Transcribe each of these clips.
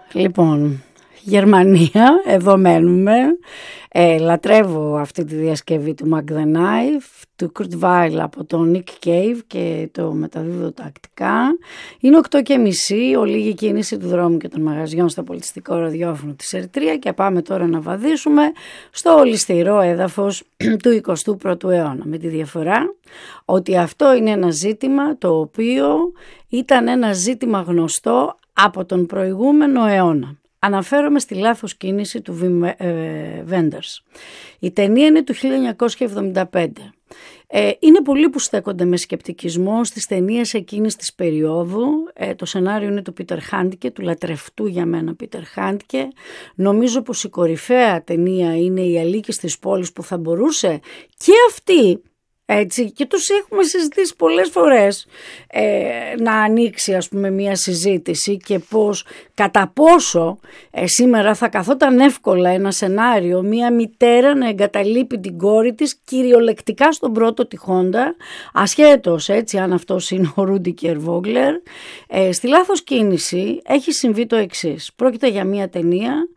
Λοιπόν, Γερμανία, εδώ μένουμε. Λατρεύω αυτή τη διασκευή του Mac the Knife, του Kurt Weill από τον Nick Cave και το μεταδίδω τακτικά. Είναι 8:30, ολίγη κίνηση του δρόμου και των μαγαζιών στο πολιτιστικό ραδιόφωνο της Ερτρία και πάμε τώρα να βαδίσουμε στο ολισθηρό έδαφος του 21ου αιώνα. Με τη διαφορά ότι αυτό είναι ένα ζήτημα το οποίο ήταν ένα ζήτημα γνωστό από τον προηγούμενο αιώνα. Αναφέρομαι στη λάθος κίνηση του Wim Wenders. Η ταινία είναι του 1975. Είναι πολλοί που στέκονται με σκεπτικισμό στις ταινίες εκείνης της περίοδου. Το σενάριο είναι του Πίτερ Χάντκε, του λατρευτού για μένα Πίτερ Χάντκε. Νομίζω πως η κορυφαία ταινία είναι η Αλίκης της πόλης που θα μπορούσε και αυτή, έτσι, και τους έχουμε συζητήσει πολλές φορές, να ανοίξει ας πούμε μια συζήτηση και πως κατά πόσο σήμερα θα καθόταν εύκολα ένα σενάριο μια μητέρα να εγκαταλείπει την κόρη της κυριολεκτικά στον πρώτο τη Χόντα, ασχέτως έτσι αν αυτός είναι ο Ρούντικερ Βόγκλερ. Στη λάθος κίνηση έχει συμβεί το εξής. Πρόκειται για μια ταινία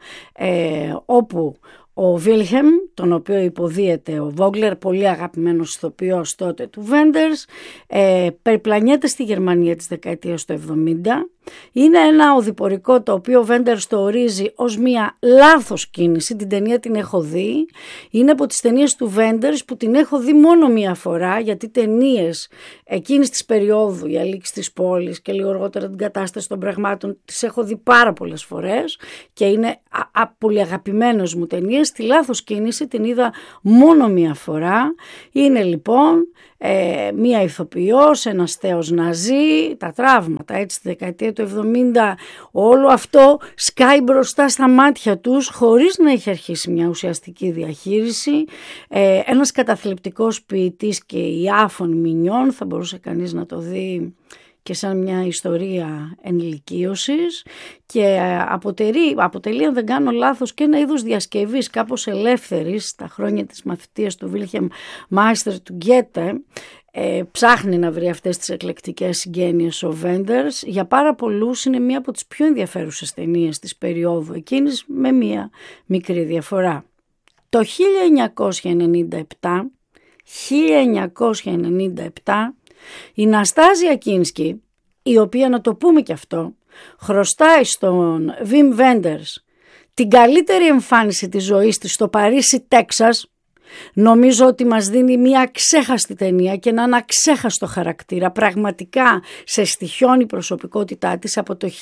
όπου ο Βίλχεμ, τον οποίο υποδίεται ο Βόγκλερ, πολύ αγαπημένος ηθοποιός τότε του Βέντερς, περιπλανιέται στη Γερμανία της δεκαετίας του 70. Είναι ένα οδηπορικό το οποίο ο Βέντερς το ορίζει ως μια λάθος κίνηση. Την ταινία την έχω δει. Είναι από τις ταινίες του Βέντερς που την έχω δει μόνο μία φορά, γιατί ταινίες εκείνης της περίοδου, η Αλίκης της πόλης και λίγο αργότερα την κατάσταση των πραγμάτων, τις έχω δει πάρα πολλές φορές και είναι πολύ αγαπημένες μου ταινίες. Τη λάθος κίνηση την είδα μόνο μία φορά. Είναι λοιπόν μία ηθοποιός, ένας θέος ναζί, τα τραύματα έτσι στη δεκαετία του 70, όλο αυτό σκάει μπροστά στα μάτια τους χωρίς να έχει αρχίσει μια ουσιαστική διαχείριση. Ένας καταθλιπτικός ποιητής και η Άφων Μινιών, θα μπορούσε κανείς να το δει και σαν μια ιστορία ενηλικίωσης, και αποτελεί, αν δεν κάνω λάθος, και ένα είδος διασκευής κάπως ελεύθερης στα χρόνια της μαθητείας του Βίλχεμ Μάιστερ του Γκέτε. Ψάχνει να βρει αυτές τις εκλεκτικές συγγένειες ο Βέντερς. Για πάρα πολλούς είναι μία από τις πιο ενδιαφέρουσες ταινίες της περίοδου εκείνης, με μία μικρή διαφορά. Το 1997 η Ναστάζια Κίνσκι, η οποία, να το πούμε και αυτό, χρωστάει στον Βιμ Βέντερς την καλύτερη εμφάνιση της ζωής της στο Παρίσι, Τέξας, νομίζω ότι μας δίνει μια αξέχαστη ταινία και έναν αξέχαστο χαρακτήρα. Πραγματικά σε στοιχιώνει η προσωπικότητά της. Από το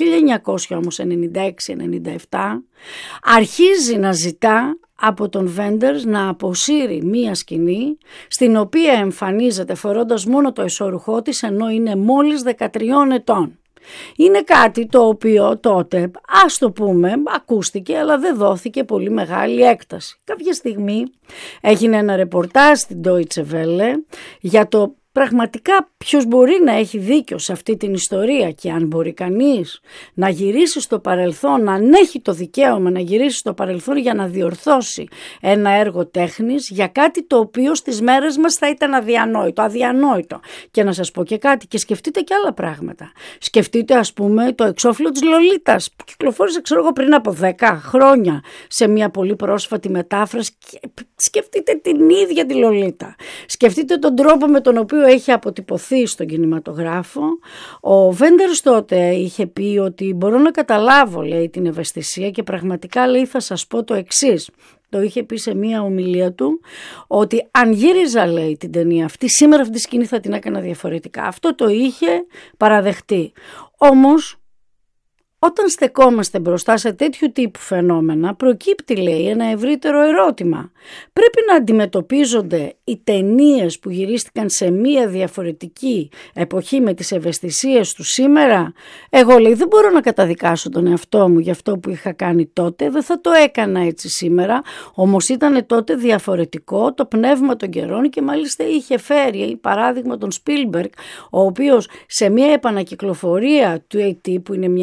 1996-97 αρχίζει να ζητά από τον Βέντερς να αποσύρει μία σκηνή στην οποία εμφανίζεται φορώντας μόνο το εσώρουχό της, ενώ είναι μόλις 13 ετών. Είναι κάτι το οποίο τότε, ας το πούμε, ακούστηκε, αλλά δεν δόθηκε πολύ μεγάλη έκταση. Κάποια στιγμή έγινε ένα ρεπορτάζ στην Deutsche Welle για το πραγματικά ποιος μπορεί να έχει δίκιο σε αυτή την ιστορία και αν μπορεί κανείς να γυρίσει στο παρελθόν, αν έχει το δικαίωμα να γυρίσει στο παρελθόν για να διορθώσει ένα έργο τέχνης για κάτι το οποίο στις μέρες μας θα ήταν αδιανόητο. Και να σας πω και κάτι, και σκεφτείτε και άλλα πράγματα. Σκεφτείτε ας πούμε το εξώφυλλο της Λολίτας που κυκλοφόρησε πριν από 10 χρόνια σε μια πολύ πρόσφατη μετάφραση. Σκεφτείτε την ίδια τη Λολίτα. Σκεφτείτε τον τρόπο με τον οποίο έχει αποτυπωθεί στον κινηματογράφο. Ο Βέντερς τότε είχε πει ότι μπορώ να καταλάβω, λέει, την ευαισθησία, και πραγματικά, λέει, θα σας πω το εξής. Το είχε πει σε μία ομιλία του, ότι αν γύριζα, λέει, την ταινία αυτή, σήμερα αυτή τη σκηνή θα την έκανα διαφορετικά. Αυτό το είχε παραδεχτεί. Όμως, όταν στεκόμαστε μπροστά σε τέτοιου τύπου φαινόμενα, προκύπτει, λέει, ένα ευρύτερο ερώτημα. Πρέπει να αντιμετωπίζονται οι ταινίες που γυρίστηκαν σε μία διαφορετική εποχή με τις ευαισθησίες του σήμερα? Εγώ, λέει, δεν μπορώ να καταδικάσω τον εαυτό μου για αυτό που είχα κάνει τότε, δεν θα το έκανα έτσι σήμερα, όμως ήταν τότε διαφορετικό το πνεύμα των καιρών και μάλιστα είχε φέρει παράδειγμα τον Σπίλμπεργκ, ο οποίος σε μία επανακυκλοφορία του A.T. που είναι μια εμβληματική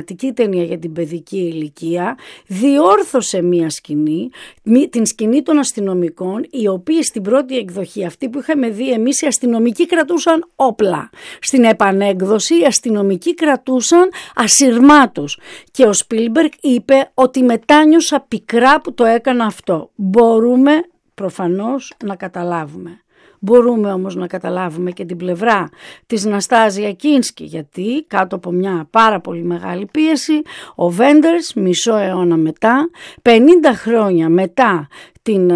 θεματική ταινία για την παιδική ηλικία, διόρθωσε μία σκηνή, την σκηνή των αστυνομικών, οι οποίοι στην πρώτη εκδοχή, αυτή που είχαμε δει εμείς, οι αστυνομικοί κρατούσαν όπλα. Στην επανέκδοση οι αστυνομικοί κρατούσαν ασυρμάτους. Και ο Σπίλμπεργκ είπε ότι μετάνιωσα πικρά που το έκανα αυτό. Μπορούμε προφανώς να καταλάβουμε. Μπορούμε όμως να καταλάβουμε και την πλευρά της Ναστάζια Κίνσκι, γιατί κάτω από μια πάρα πολύ μεγάλη πίεση ο Βέντερς μισό αιώνα μετά, 50 χρόνια μετά την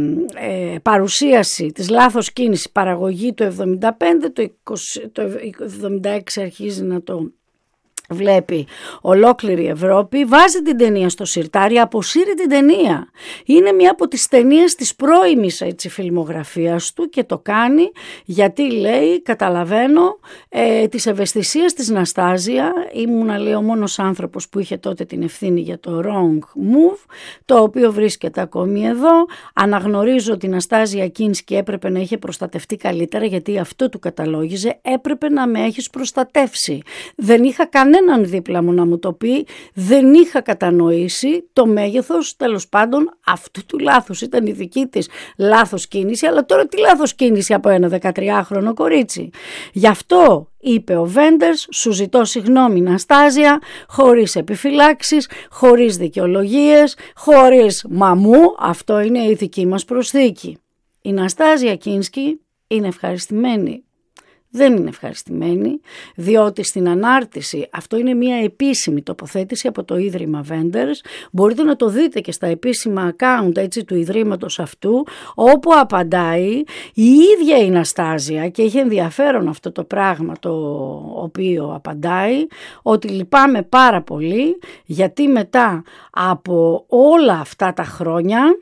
παρουσίαση της λάθος κίνηση παραγωγή του 75, το 76 αρχίζει να το βλέπει ολόκληρη η Ευρώπη, βάζει την ταινία στο σιρτάρι, αποσύρει την ταινία. Είναι μια από τις ταινίες της πρώιμης φιλμογραφίας του και το κάνει γιατί λέει, καταλαβαίνω τις ευαισθησίες της Ναστάζια, ήμουνα λέει ο μόνος άνθρωπος που είχε τότε την ευθύνη για το wrong move, το οποίο βρίσκεται ακόμη εδώ, αναγνωρίζω ότι η Ναστάζια Κίνσκι έπρεπε να είχε προστατευτεί καλύτερα γιατί αυτό του καταλόγιζε, έπρεπε να με έχεις προστατεύσει. Δεν είχα κανέναν δίπλα μου να μου το πει, δεν είχα κατανοήσει το μέγεθος τέλος πάντων αυτού του λάθους. Ήταν η δική της λάθος κίνηση, αλλά τώρα τι λάθος κίνηση από ένα 13χρονο κορίτσι. Γι' αυτό είπε ο Βέντερς, σου ζητώ συγγνώμη Ναστάζια, χωρίς επιφυλάξεις, χωρίς δικαιολογίες, χωρίς μαμού, αυτό είναι η δική μας προσθήκη. Η Ναστάζια Κίνσκι είναι ευχαριστημένη. Δεν είναι ευχαριστημένη, διότι στην ανάρτηση, αυτό είναι μια επίσημη τοποθέτηση από το Ίδρυμα Βέντερς, μπορείτε να το δείτε και στα επίσημα account έτσι, του Ιδρύματος αυτού, όπου απαντάει η ίδια η Ναστάζια, και έχει ενδιαφέρον αυτό το πράγμα το οποίο απαντάει, ότι λυπάμαι πάρα πολύ γιατί μετά από όλα αυτά τα χρόνια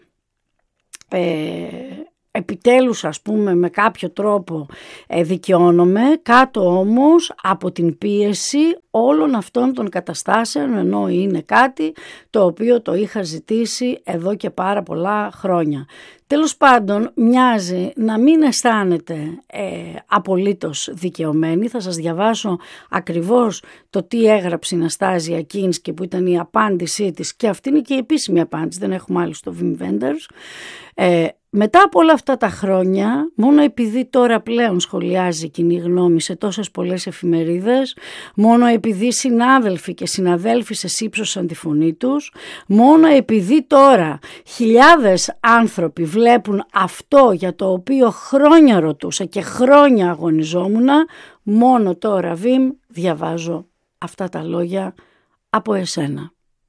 επιτέλους ας πούμε με κάποιο τρόπο δικαιώνομαι, κάτω όμως από την πίεση όλων αυτών των καταστάσεων, ενώ είναι κάτι το οποίο το είχα ζητήσει εδώ και πάρα πολλά χρόνια. Τέλος πάντων μοιάζει να μην αισθάνεται απολύτως δικαιωμένη. Θα σας διαβάσω ακριβώς το τι έγραψε η Ναστάζια Κίνσκι που ήταν η απάντησή της, και αυτή είναι και η επίσημη απάντηση, δεν έχουμε άλλη στο Wim Wenders. Μετά από όλα αυτά τα χρόνια, μόνο επειδή τώρα πλέον σχολιάζει κοινή γνώμη σε τόσες πολλές εφημερίδες, μόνο επειδή συνάδελφοι και συναδέλφισες ύψωσαν τη φωνή τους, μόνο επειδή τώρα χιλιάδες άνθρωποι βλέπουν αυτό για το οποίο χρόνια ρωτούσα και χρόνια αγωνιζόμουν, μόνο τώρα Βιμ διαβάζω αυτά τα λόγια από εσένα.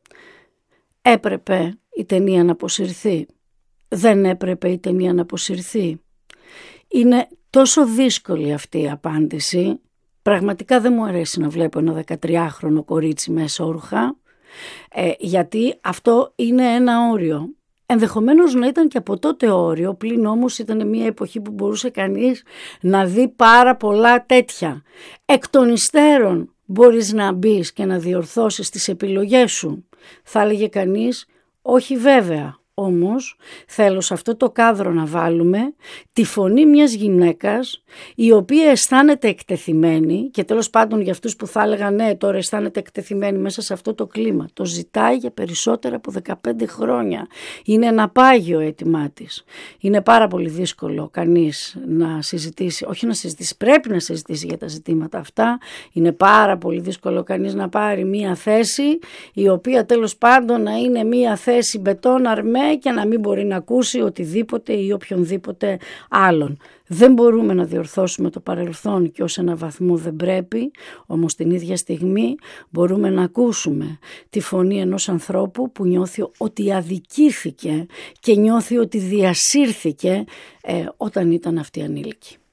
Έπρεπε η ταινία να αποσυρθεί. Δεν έπρεπε η ταινία να αποσυρθεί. Είναι τόσο δύσκολη αυτή η απάντηση. Πραγματικά δεν μου αρέσει να βλέπω ένα 13χρονο κορίτσι με εσώρουχα, γιατί αυτό είναι ένα όριο. Ενδεχομένως να ήταν και από τότε όριο, πλην όμως ήταν μια εποχή που μπορούσε κανείς να δει πάρα πολλά τέτοια. Εκ των υστέρων μπορείς να μπεις και να διορθώσεις τις επιλογές σου. Θα έλεγε κανείς, όχι βέβαια. Όμως θέλω σε αυτό το κάδρο να βάλουμε τη φωνή μιας γυναίκας η οποία αισθάνεται εκτεθειμένη, και τέλος πάντων για αυτούς που θα έλεγαν ναι τώρα αισθάνεται εκτεθειμένη μέσα σε αυτό το κλίμα, το ζητάει για περισσότερα από 15 χρόνια. Είναι ένα πάγιο αίτημά της. Είναι πάρα πολύ δύσκολο κανείς να συζητήσει, όχι να συζητήσει, πρέπει να συζητήσει για τα ζητήματα αυτά. Είναι πάρα πολύ δύσκολο κανείς να πάρει μια θέση η οποία τέλος πάντων να είναι μια θέση μπετόν αρμέ και να μην μπορεί να ακούσει οτιδήποτε ή οποιονδήποτε άλλον. Δεν μπορούμε να διορθώσουμε το παρελθόν και ως ένα βαθμό δεν πρέπει, όμως την ίδια στιγμή μπορούμε να ακούσουμε τη φωνή ενός ανθρώπου που νιώθει ότι αδικήθηκε και νιώθει ότι διασύρθηκε όταν ήταν αυτή ανήλικη.